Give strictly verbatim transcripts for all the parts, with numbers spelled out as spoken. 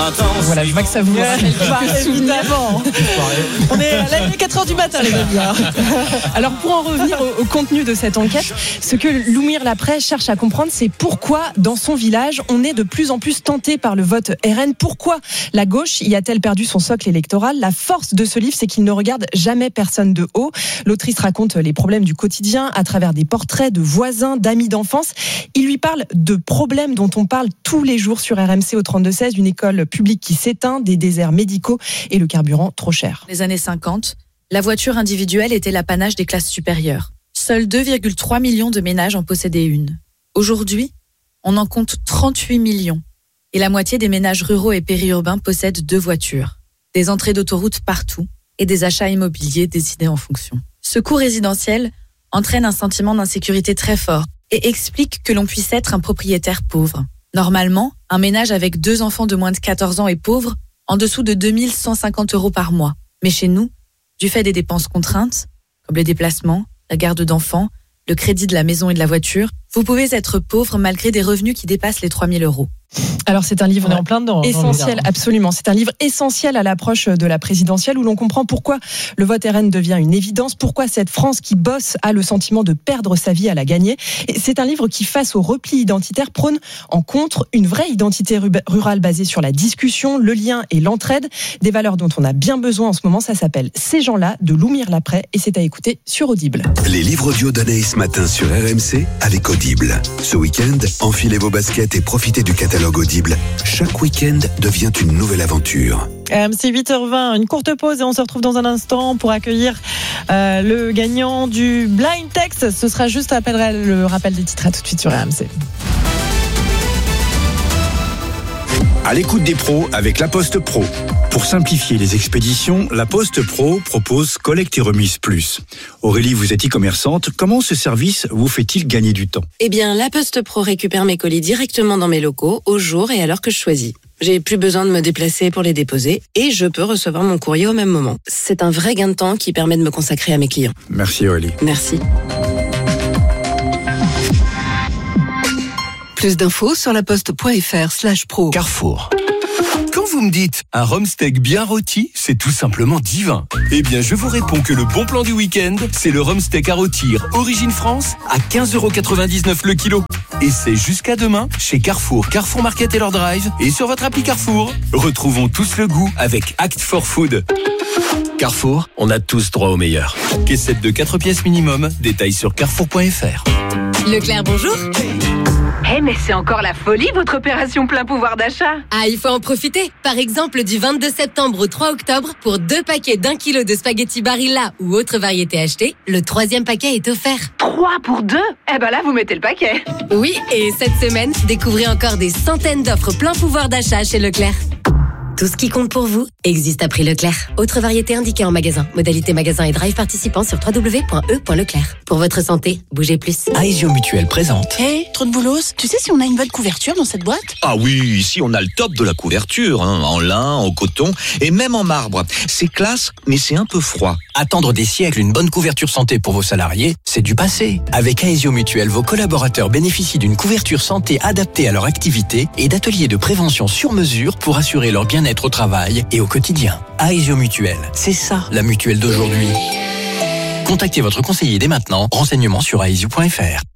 printemps. Voilà, je vois que ça vous rappelle pas, évidemment. On est à la quatre heures du matin, les amis. Alors, pour en revenir au, au contenu de cette enquête, ce que Loumir Laprès cherche à comprendre, c'est pourquoi, dans son village, on est de plus en plus tenté par le vote R N. Pourquoi la gauche y a-t-elle perdu son socle électoral ? La force de ce livre, c'est qu'il ne regarde jamais personne de haut. L'autrice raconte les problèmes du quotidien à travers des portraits de voisins, d'amis d'enfance. Il lui parle de problèmes dont on parle tous les jours sur R M C au trente-deux seize, une école publique qui s'éteint, des déserts médicaux et le carburant trop cher. Les années cinquante, la voiture individuelle était l'apanage des classes supérieures. Seuls deux virgule trois millions de ménages en possédaient une. Aujourd'hui, on en compte trente-huit millions. Et la moitié des ménages ruraux et périurbains possèdent deux voitures. Des entrées d'autoroute partout et des achats immobiliers décidés en fonction. Ce coût résidentiel entraîne un sentiment d'insécurité très fort et explique que l'on puisse être un propriétaire pauvre. Normalement, un ménage avec deux enfants de moins de quatorze ans est pauvre, en dessous de deux mille cent cinquante euros par mois. Mais chez nous, du fait des dépenses contraintes, comme les déplacements, la garde d'enfants, le crédit de la maison et de la voiture, vous pouvez être pauvre malgré des revenus qui dépassent les trois mille euros. Alors c'est un livre On est en plein dedans, essentiel, absolument. C'est un livre essentiel à l'approche de la présidentielle où l'on comprend pourquoi le vote R N devient une évidence, pourquoi cette France qui bosse a le sentiment de perdre sa vie à la gagner. Et c'est un livre qui, face au repli identitaire, prône en contre une vraie identité rurale basée sur la discussion, le lien et l'entraide, des valeurs dont on a bien besoin en ce moment. Ça s'appelle Ces gens-là de Loumir Laprès et c'est à écouter sur Audible. Les livres audio d'Anaïs Matin sur R M C avec Audible. Ce week-end, enfilez vos baskets et profitez du catalogue Audible. Chaque week-end devient une nouvelle aventure. Euh, c'est huit heures vingt, une courte pause et on se retrouve dans un instant pour accueillir euh, le gagnant du Blind Text. Ce sera juste après le rappel des titres. À tout de suite sur R M C. À l'écoute des pros avec La Poste Pro. Pour simplifier les expéditions, La Poste Pro propose Collecte et Remise Plus. Aurélie, vous êtes e-commerçante. Comment ce service vous fait-il gagner du temps ? Eh bien, La Poste Pro récupère mes colis directement dans mes locaux, au jour et à l'heure que je choisis. J'ai plus besoin de me déplacer pour les déposer et je peux recevoir mon courrier au même moment. C'est un vrai gain de temps qui permet de me consacrer à mes clients. Merci Aurélie. Merci. Plus d'infos sur laposte.fr slash pro. Carrefour. Quand vous me dites un rhum steak bien rôti, c'est tout simplement divin. Eh bien, je vous réponds que le bon plan du week-end, c'est le rhum steak à rôtir Origine France à quinze euros quatre-vingt-dix-neuf le kilo. Et c'est jusqu'à demain chez Carrefour, Carrefour Market et leur drive et sur votre appli Carrefour. Retrouvons tous le goût avec Act for Food. Carrefour, on a tous droit au meilleur. Caissette de quatre pièces minimum, détails sur carrefour point f r. Leclerc, bonjour. Eh hey, mais c'est encore la folie votre opération plein pouvoir d'achat. Ah, il faut en profiter. Par exemple, du vingt-deux septembre au trois octobre, pour deux paquets d'un kilo de spaghettis Barilla ou autre variété achetée, le troisième paquet est offert. Trois pour deux ? Eh ben là, vous mettez le paquet. Oui, et cette semaine, découvrez encore des centaines d'offres plein pouvoir d'achat chez Leclerc. Tout ce qui compte pour vous existe à prix Leclerc. Autre variété indiquée en magasin. Modalité magasin et drive participant sur w w w point e point leclerc. Pour votre santé, bougez plus. Aesio Mutuelle présente. Hé, hey, trop de boulos. Tu sais si on a une bonne couverture dans cette boîte ? Ah oui, ici on a le top de la couverture, hein, en lin, en coton et même en marbre. C'est classe, mais c'est un peu froid. Attendre des siècles une bonne couverture santé pour vos salariés, c'est du passé. Avec Aesio Mutuelle, vos collaborateurs bénéficient d'une couverture santé adaptée à leur activité et d'ateliers de prévention sur mesure pour assurer leur bien-être au travail et au quotidien. Aesio Mutuelle, c'est ça la mutuelle d'aujourd'hui. Contactez votre conseiller dès maintenant. Renseignements sur aesio point f r.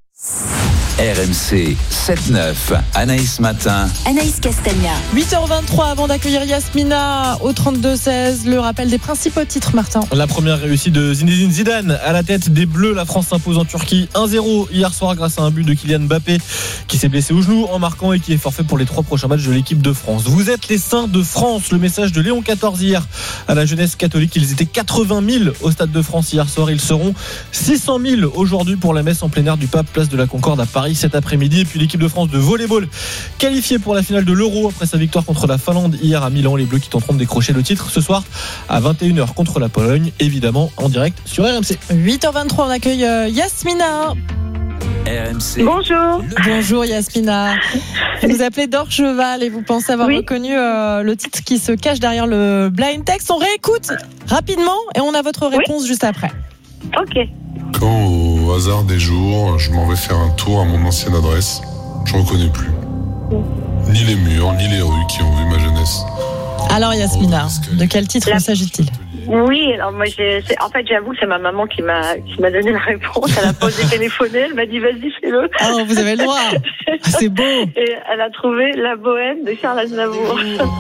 R M C sept neuf, Anaïs Matin. Anaïs Castagna. huit heures vingt-trois avant d'accueillir Yasmina au trente-deux seize. Le rappel des principaux titres, Martin. La première réussite de Zinedine Zidane à la tête des Bleus. La France s'impose en Turquie un zéro hier soir grâce à un but de Kylian Mbappé qui s'est blessé au genou en marquant et qui est forfait pour les trois prochains matchs de l'équipe de France. Vous êtes les saints de France. Le message de Léon quatorze hier à la jeunesse catholique. Ils étaient quatre-vingt mille au Stade de France hier soir. Ils seront six cent mille aujourd'hui pour la messe en plein air du Pape, place de la Concorde à Paris cet après-midi. Et puis l'équipe de France de volleyball qualifiée pour la finale de l'Euro après sa victoire contre la Finlande hier à Milan. Les Bleus qui tenteront de décrocher le titre ce soir à vingt et une heures contre la Pologne, évidemment en direct sur R M C. huit heures vingt-trois, on accueille Yasmina. R M C. Bonjour. Bonjour Yasmina. Vous nous appelez d'Orcheval et vous pensez avoir oui. reconnu euh, le titre qui se cache derrière le blind text. On réécoute rapidement et on a votre réponse oui. juste après. Ok. Quand au hasard des jours, je m'en vais faire un tour à mon ancienne adresse, je reconnais plus. Ni les murs, ni les rues qui ont vu ma jeunesse. Alors Yasmina, de quel titre La... s'agit-il? Oui, alors moi, j'ai, c'est, en fait, j'avoue que c'est ma maman qui m'a, qui m'a donné la réponse. Elle a posé téléphoner, elle m'a dit vas-y, fais-le. Ah, vous avez le droit. C'est beau. Et elle a trouvé La Bohème de Charles Aznavour.